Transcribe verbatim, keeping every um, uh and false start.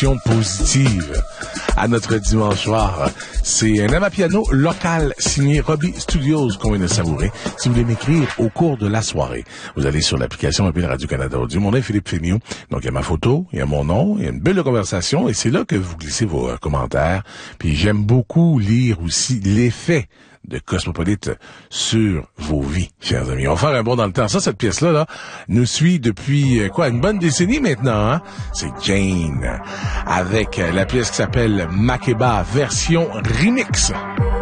émotions positives à notre dimanche soir. C'est un amapiano local signé Robbie Studios qu'on vient de savourer. Si vous voulez m'écrire au cours de la soirée, vous allez sur l'application mobile Radio-Canada Audio. Mon nom est Philippe Féniaux. Donc, il y a ma photo, il y a mon nom, il y a une belle conversation et c'est là que vous glissez vos euh, commentaires. Puis j'aime beaucoup lire aussi l'effet de Cosmopolite sur vos vies, chers amis. On va faire un bond dans le temps. Ça, cette pièce-là, là, nous suit depuis, euh, quoi, une bonne décennie maintenant, hein? C'est Jane, avec euh, la pièce qui s'appelle Makeba, version remix.